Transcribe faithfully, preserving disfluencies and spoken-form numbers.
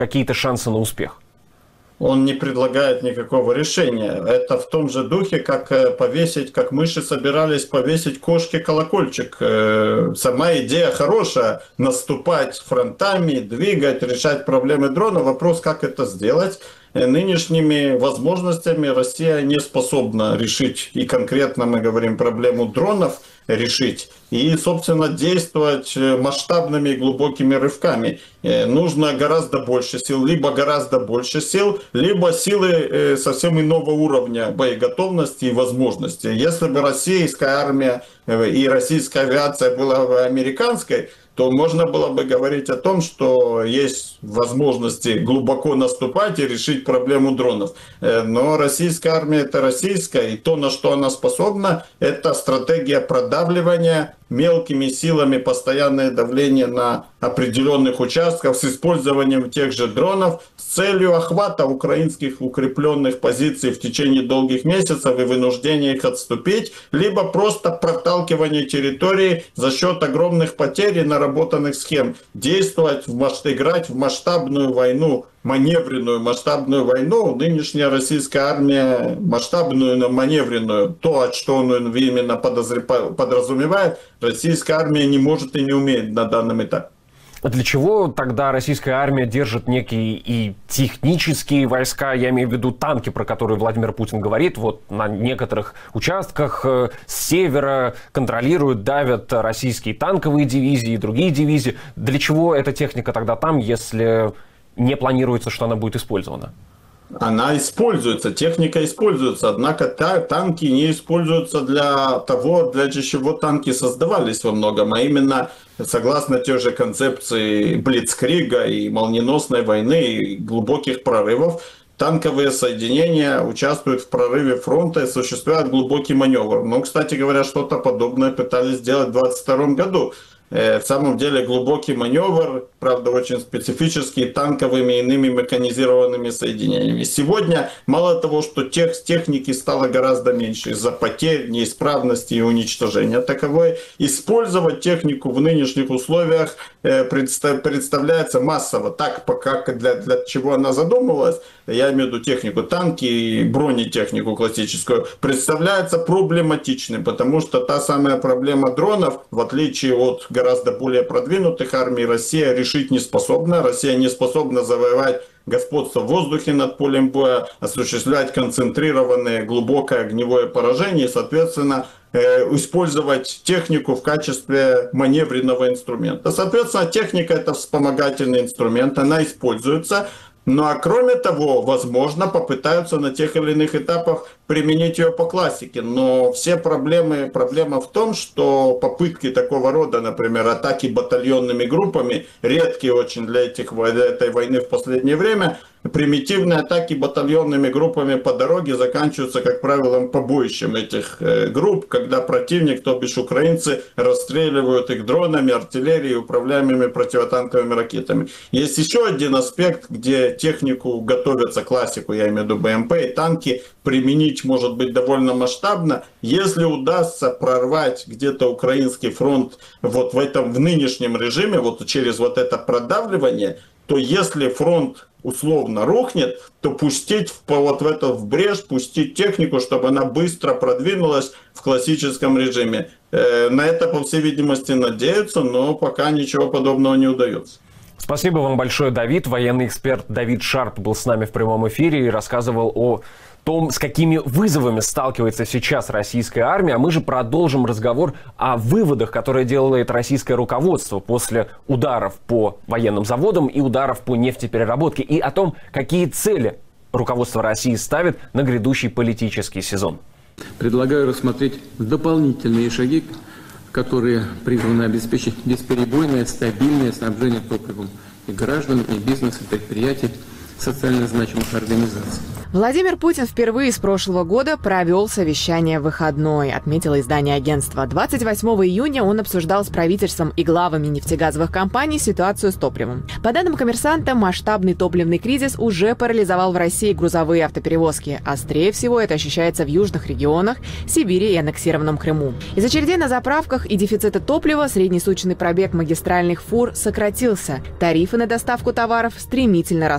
какие-то шансы на успех? Он не предлагает никакого решения. Это в том же духе, как повесить, как мыши собирались повесить кошке колокольчик. Сама идея хорошая, наступать фронтами, двигать, решать проблемы дрона. Вопрос, как это сделать. Нынешними возможностями Россия не способна решить, и конкретно мы говорим проблему дронов, решить, и, собственно, действовать масштабными и глубокими рывками. Нужно гораздо больше сил, либо гораздо больше сил, либо силы совсем иного уровня боеготовности и возможности. Если бы российская армия и российская авиация была американской, то можно было бы говорить о том, что есть возможности глубоко наступать и решить проблему дронов. Но российская армия – это российская, и то, на что она способна, это стратегия продавливания мелкими силами, постоянное давление на определенных участках с использованием тех же дронов с целью охвата украинских укрепленных позиций в течение долгих месяцев и вынуждения их отступить, либо просто проталкивание территории за счет огромных потерь и наработанных схем. Действовать, в масштаб, играть в масштабную войну, маневренную масштабную войну. Нынешняя российская армия масштабную, но маневренную, то, что он именно подразумевает, российская армия не может и не умеет на данном этапе. Для чего тогда российская армия держит некие и технические войска, я имею в виду танки, про которые Владимир Путин говорит, вот на некоторых участках э, с севера контролируют, давят российские танковые дивизии и другие дивизии. Для чего эта техника тогда там, если не планируется, что она будет использована? Она используется, техника используется, однако та, танки не используются для того, для чего танки создавались во многом, а именно согласно той же концепции Блицкрига и молниеносной войны и глубоких прорывов. Танковые соединения участвуют в прорыве фронта и осуществляют глубокий маневр. Но, кстати говоря, что-то подобное пытались сделать в двадцать втором году. В самом деле глубокий маневр, правда, очень специфический, танковыми и иными механизированными соединениями. Сегодня мало того, что тех, техники стало гораздо меньше из-за потерь, неисправности и уничтожения таковой, использовать технику в нынешних условиях представ, представляется массово. Так, пока для, для чего она задумывалась, я имею в виду технику, танки и бронетехнику классическую, представляется проблематичным, потому что та самая проблема дронов, в отличие от гораздо более продвинутых армий, Россия решить не способна. Россия не способна завоевать господство в воздухе над полем боя, осуществлять концентрированное глубокое огневое поражение и, соответственно, э, использовать технику в качестве маневренного инструмента. Соответственно, техника – это вспомогательный инструмент, она используется. Ну а кроме того, возможно, попытаются на тех или иных этапах применить ее по классике. Но все проблемы, проблема в том, что попытки такого рода, например, атаки батальонными группами, редкие очень для, этих, для этой войны в последнее время, примитивные атаки батальонными группами по дороге заканчиваются, как правило, побоищем этих э, групп, когда противник, то бишь украинцы, расстреливают их дронами, артиллерией, управляемыми противотанковыми ракетами. Есть еще один аспект, где технику готовятся, классику, я имею в виду БМП и танки, применить может быть довольно масштабно, если удастся прорвать где-то украинский фронт вот в этом, в нынешнем режиме, вот через вот это продавливание, то если фронт условно рухнет, то пустить в, вот в это в брешь, пустить технику, чтобы она быстро продвинулась в классическом режиме. Э, на это, по всей видимости, надеются, но пока ничего подобного не удается. Спасибо вам большое, Давид. Военный эксперт Давид Шарп был с нами в прямом эфире и рассказывал о том, с какими вызовами сталкивается сейчас российская армия. А мы же продолжим разговор о выводах, которые делает российское руководство после ударов по военным заводам и ударов по нефтепереработке, и о том, какие цели руководство России ставит на грядущий политический сезон. Предлагаю рассмотреть дополнительные шаги, которые призваны обеспечить бесперебойное, стабильное снабжение топливом и граждан, и бизнеса, и предприятий, социально значимых организаций. Владимир Путин впервые с прошлого года провел совещание в выходной, отметило издание агентства. двадцать восьмого июня он обсуждал с правительством и главами нефтегазовых компаний ситуацию с топливом. По данным «Коммерсанта», масштабный топливный кризис уже парализовал в России грузовые автоперевозки. Острее всего это ощущается в южных регионах, Сибири и аннексированном Крыму. Из очередей на заправках и дефицита топлива среднесуточный пробег магистральных фур сократился. Тарифы на доставку товаров стремительно растут.